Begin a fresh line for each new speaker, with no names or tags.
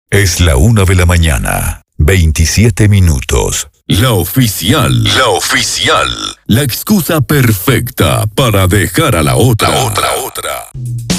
Es la 1 de la mañana, 27 minutos.
La oficial. La oficial. La excusa perfecta para dejar a la otra.